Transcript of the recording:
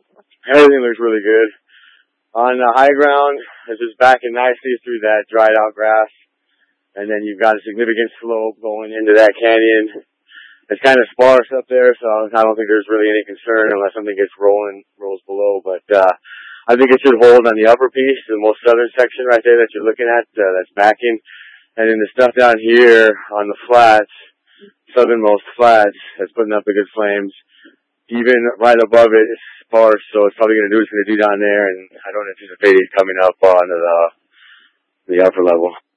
Everything looks really good. On the high ground, it's just backing nicely through that dried out grass. And then you've got a significant slope going into that canyon. It's kind of sparse up there, so I don't think there's really any concern unless something rolls below. But I think it should hold on the upper piece, the most southern section right there that you're looking at, that's backing. And then the stuff down here on the flats, southernmost flats, that's putting up the good flames. Even right above it is sparse, so it's probably going to do what it's going to do down there, and I don't anticipate it coming up on the upper level.